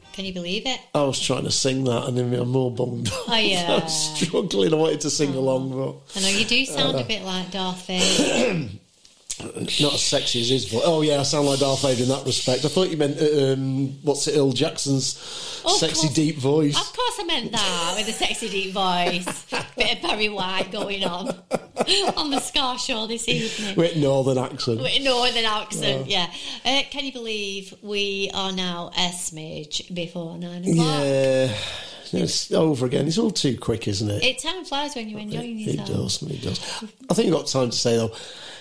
Can you believe it? I was trying to sing that and then I'm more bummed. Oh, yeah. I was struggling. I wanted to sing along, but... I know, you do sound a bit like Darth Vader. Not as sexy as his voice. Oh, yeah, I sound like Darth Vader in that respect. I thought you meant, Earl Jackson's sexy deep voice. Of course I meant that, with a sexy deep voice. Bit of Barry White going on the Scar Show this evening. With northern accent. Yeah. Can you believe we are now a smidge before 9 o'clock? Yeah. It's over again. It's all too quick, isn't it? Time flies when you're enjoying yourself. It does. I think you've got time to say, though,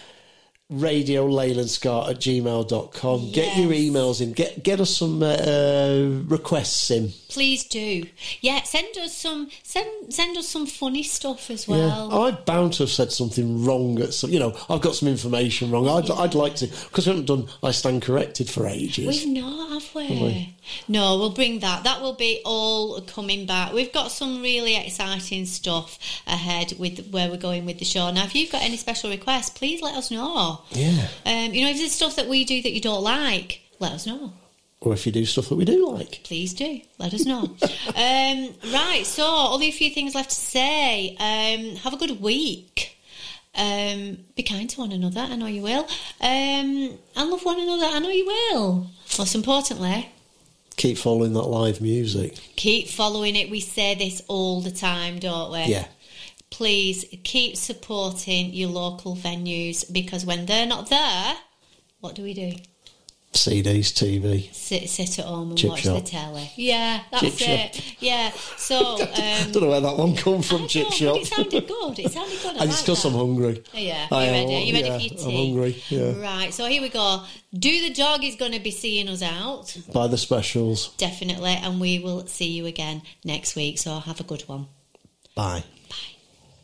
radioleylandscott@gmail.com. Yes. Get your emails in. Get us some requests in. Please do. Yeah, send us some funny stuff as well. Yeah. I'm bound to have said something wrong. I've got some information wrong. I'd like to, because we haven't done I Stand Corrected for ages. We've not, have we? No, we'll bring that. That will be all coming back. We've got some really exciting stuff ahead with where we're going with the show. Now, if you've got any special requests, please let us know. Yeah. If there's stuff that we do that you don't like, let us know. Or if you do stuff that we do like. Please do. Let us know. Right, so only a few things left to say. Have a good week. Be kind to one another. I know you will. And love one another. I know you will. Most importantly, keep following that live music. Keep following it. We say this all the time, don't we? Yeah. Please keep supporting your local venues, because when they're not there, what do we do? CDs, TV. Sit at home and Chip watch shop. the telly. Yeah, that's Chip it. shop. Yeah. So I don't know where that one come from, Chip shop. It sounded good. And it's because I'm hungry. Yeah, you ready? You ready for your tea? I'm hungry, yeah. Right, so here we go. Do the Dog is going to be seeing us out. By the specials. Definitely, and we will see you again next week, so have a good one. Bye. Bye.